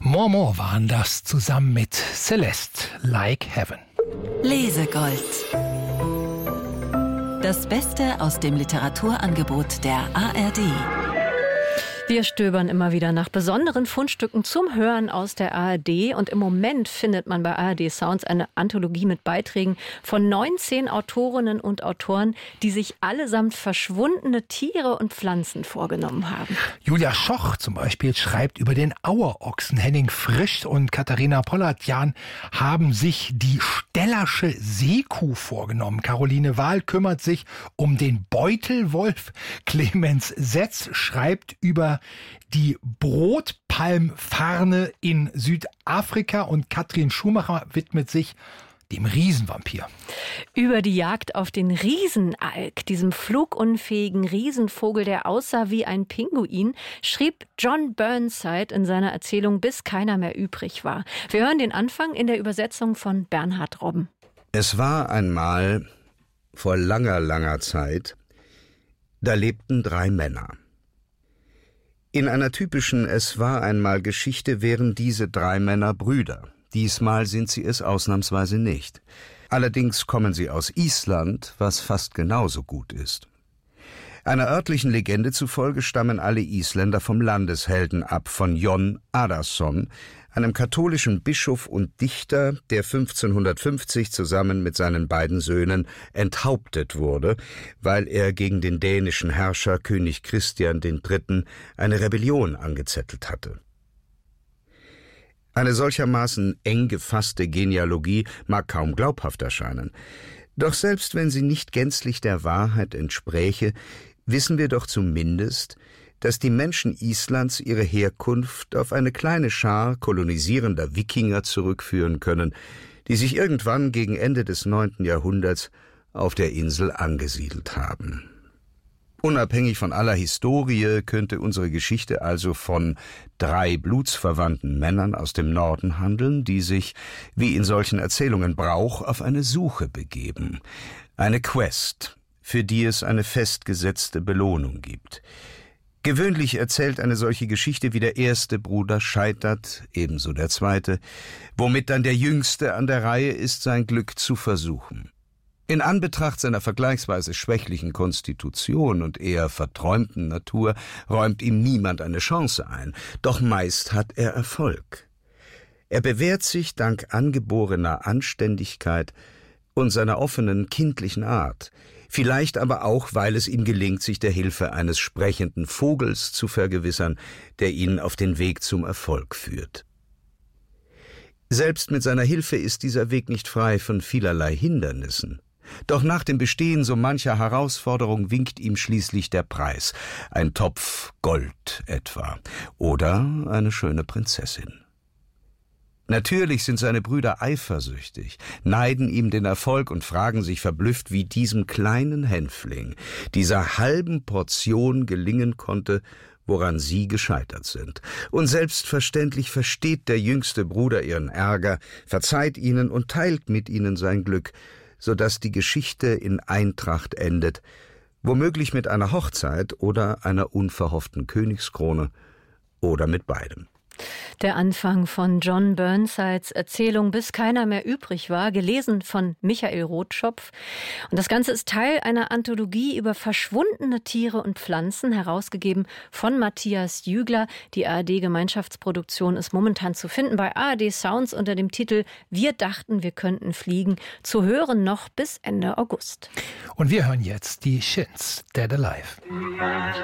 More waren das zusammen mit Celeste, Like Heaven. Lesegold. Das Beste aus dem Literaturangebot der ARD. Wir stöbern immer wieder nach besonderen Fundstücken zum Hören aus der ARD. Und im Moment findet man bei ARD Sounds eine Anthologie mit Beiträgen von 19 Autorinnen und Autoren, die sich allesamt verschwundene Tiere und Pflanzen vorgenommen haben. Julia Schoch zum Beispiel schreibt über den Auerochsen. Henning Frisch und Katharina Pollatjan haben sich die Stellersche Seekuh vorgenommen. Caroline Wahl kümmert sich um den Beutelwolf. Clemens Setz schreibt über die Brotpalmfarne in Südafrika und Katrin Schumacher widmet sich dem Riesenvampir. Über die Jagd auf den Riesenalk, diesem flugunfähigen Riesenvogel, der aussah wie ein Pinguin, schrieb John Burnside in seiner Erzählung Bis keiner mehr übrig war. Wir hören den Anfang in der Übersetzung von Bernhard Robben. Es war einmal, vor langer, langer Zeit, da lebten 3 Männer. In einer typischen Es war einmal Geschichte wären diese 3 Männer Brüder. Diesmal sind sie es ausnahmsweise nicht. Allerdings kommen sie aus Island, was fast genauso gut ist. Einer örtlichen Legende zufolge stammen alle Isländer vom Landeshelden ab, von Jon Arason, einem katholischen Bischof und Dichter, der 1550 zusammen mit seinen beiden Söhnen enthauptet wurde, weil er gegen den dänischen Herrscher König Christian III. Eine Rebellion angezettelt hatte. Eine solchermaßen eng gefasste Genealogie mag kaum glaubhaft erscheinen. Doch selbst wenn sie nicht gänzlich der Wahrheit entspräche, wissen wir doch zumindest, dass die Menschen Islands ihre Herkunft auf eine kleine Schar kolonisierender Wikinger zurückführen können, die sich irgendwann gegen Ende des 9. Jahrhunderts auf der Insel angesiedelt haben. Unabhängig von aller Historie könnte unsere Geschichte also von 3 blutsverwandten Männern aus dem Norden handeln, die sich, wie in solchen Erzählungen Brauch, auf eine Suche begeben. Eine Quest, für die es eine festgesetzte Belohnung gibt. Gewöhnlich erzählt eine solche Geschichte, wie der erste Bruder scheitert, ebenso der zweite, womit dann der Jüngste an der Reihe ist, sein Glück zu versuchen. In Anbetracht seiner vergleichsweise schwächlichen Konstitution und eher verträumten Natur räumt ihm niemand eine Chance ein, doch meist hat er Erfolg. Er bewährt sich dank angeborener Anständigkeit und seiner offenen, kindlichen Art, vielleicht aber auch, weil es ihm gelingt, sich der Hilfe eines sprechenden Vogels zu vergewissern, der ihn auf den Weg zum Erfolg führt. Selbst mit seiner Hilfe ist dieser Weg nicht frei von vielerlei Hindernissen. Doch nach dem Bestehen so mancher Herausforderung winkt ihm schließlich der Preis, ein Topf Gold etwa oder eine schöne Prinzessin. Natürlich sind seine Brüder eifersüchtig, neiden ihm den Erfolg und fragen sich verblüfft, wie diesem kleinen Hänfling, dieser halben Portion gelingen konnte, woran sie gescheitert sind. Und selbstverständlich versteht der jüngste Bruder ihren Ärger, verzeiht ihnen und teilt mit ihnen sein Glück, sodass die Geschichte in Eintracht endet, womöglich mit einer Hochzeit oder einer unverhofften Königskrone oder mit beidem. Der Anfang von John Burnsides Erzählung Bis keiner mehr übrig war, gelesen von Michael Rotschopf. Und das Ganze ist Teil einer Anthologie über verschwundene Tiere und Pflanzen, herausgegeben von Matthias Jügler. Die ARD-Gemeinschaftsproduktion ist momentan zu finden bei ARD Sounds unter dem Titel Wir dachten, wir könnten fliegen, zu hören noch bis Ende August. Und wir hören jetzt die Shins, Dead Alive.